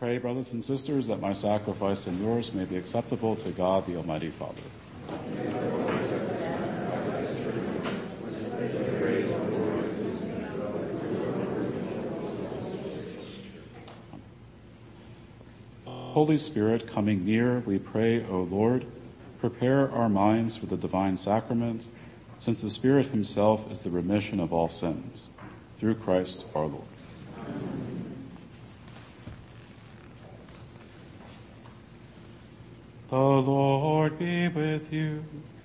Pray, brothers and sisters, that my sacrifice and yours may be acceptable to God, the Almighty Father. Holy Spirit, coming near, we pray, O Lord, prepare our minds for the divine sacrament, since the Spirit himself is the remission of all sins. Through Christ our Lord. The Lord be with you.